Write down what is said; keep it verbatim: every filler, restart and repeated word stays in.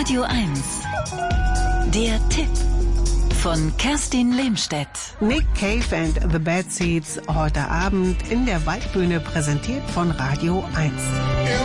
Radio eins. Der Tipp von Kerstin Lehmstedt. Nick Cave and the Bad Seeds heute Abend in der Waldbühne, präsentiert von Radio eins.